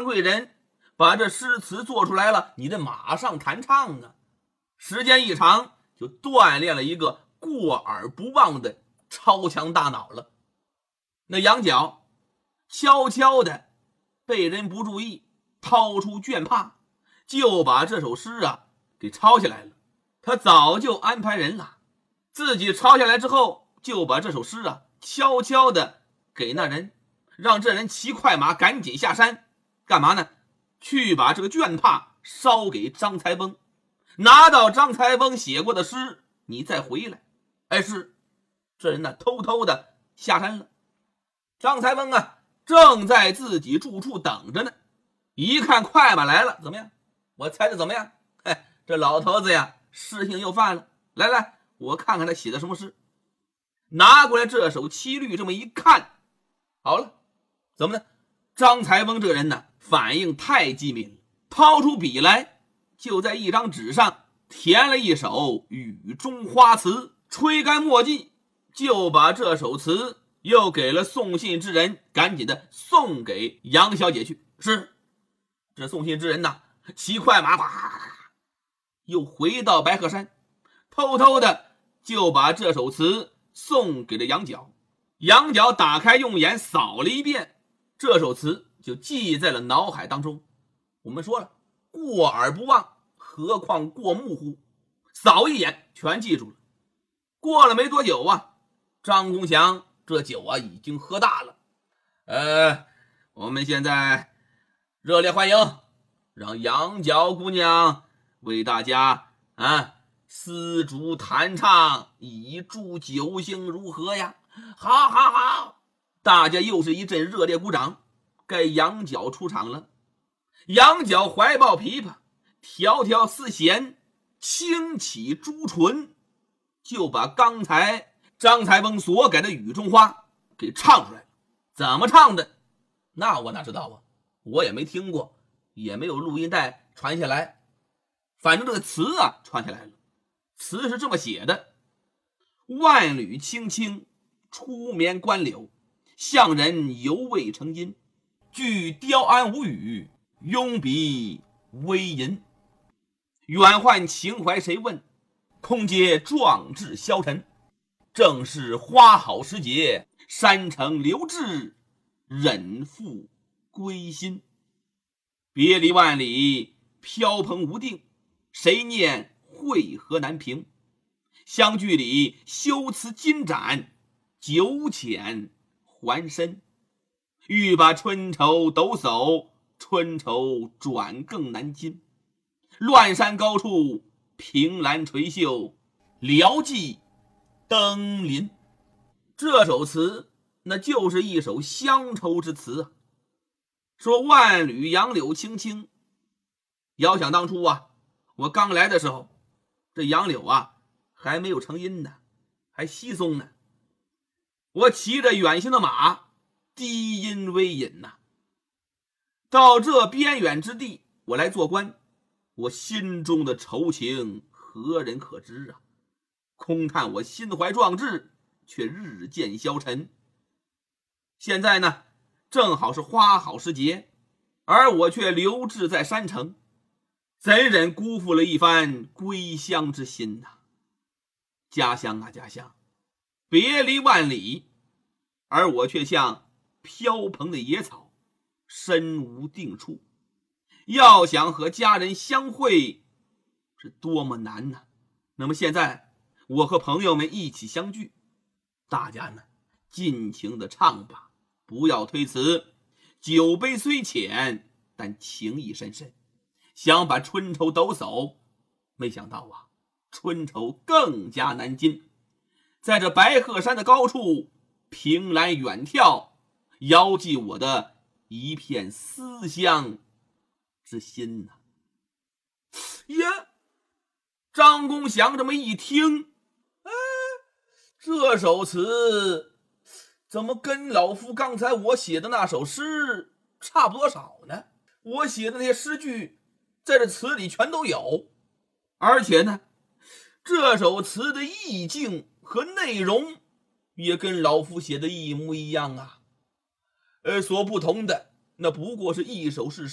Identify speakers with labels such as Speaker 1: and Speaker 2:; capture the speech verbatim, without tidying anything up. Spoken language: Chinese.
Speaker 1: 贵人把这诗词做出来了，你得马上弹唱啊。时间一长，就锻炼了一个过耳不忘的超强大脑了。那杨角悄悄的被人不注意，掏出绢帕，就把这首诗啊给抄下来了。他早就安排人了，自己抄下来之后，就把这首诗啊悄悄的给那人，让这人骑快马赶紧下山，干嘛呢？去把这个绢帕烧给张才翁，拿到张才翁写过的诗，你再回来。哎，是这人呢偷偷的下山了。张才翁啊正在自己住处等着呢，一看快马来了，怎么样？我猜的怎么样？哎，这老头子呀诗性又犯了，来来，我看看他写的什么诗。拿过来这首七律，这么一看，好了，怎么呢？张才翁这个人呢反应太机敏了，掏出笔来，就在一张纸上填了一首雨中花词，吹干墨迹，就把这首词又给了送信之人，赶紧的送给杨小姐去。是，这送信之人呐骑快马啪又回到白鹤山，偷偷的就把这首词送给了杨角。杨角打开用眼扫了一遍，这首词就记在了脑海当中。我们说了，过耳不忘，何况过目乎？扫一眼全记住了。过了没多久啊，张公祥这酒啊已经喝大了。呃，我们现在热烈欢迎，让杨角姑娘为大家啊丝竹弹唱，以助酒兴，如何呀？好好好，大家又是一阵热烈鼓掌。该杨角出场了。杨角怀抱琵琶，条条丝弦，轻启朱唇，就把刚才张才翁所改的雨中花给唱出来了。怎么唱的？那我哪知道啊，我也没听过，也没有录音带传下来。反正这个词啊传下来了，词是这么写的：万缕青青出眠关柳，向人犹未成阴，具雕鞍无语，拥笔微吟。远唤情怀谁问，空接壮志消沉。正是花好时节，山城留志，忍负归心。别离万里，飘蓬无定，谁念会合难平。相聚里修辞金盏，酒浅还深。欲把春愁抖擞，春愁转更难禁。乱山高处，凭栏垂袖，聊寄登临。这首词那就是一首乡愁之词啊。说万缕杨柳青青，遥想当初啊，我刚来的时候，这杨柳啊还没有成荫呢，还稀松呢。我骑着远行的马，低吟微饮呐、啊。到这边远之地，我来做官，我心中的愁情何人可知啊？空看我心怀壮志，却日渐消沉。现在呢，正好是花好时节，而我却留滞在山城，怎忍辜负了一番归乡之心呐、啊？家乡啊家乡，别离万里，而我却像飘蓬的野草，身无定处。要想和家人相会，是多么难呐、啊！那么现在我和朋友们一起相聚，大家呢尽情的唱吧，不要推辞。酒杯虽浅，但情意深深，想把春愁抖擞，没想到啊，春愁更加难禁。在这白鹤山的高处，凭栏远眺，遥寄我的一片思乡之心呐、啊！呀，张公祥这么一听，哎，这首词怎么跟老夫刚才我写的那首诗差不多少呢？我写的那些诗句在这词里全都有，而且呢，这首词的意境和内容也跟老夫写的一模一样啊。呃，所不同的那不过是一首是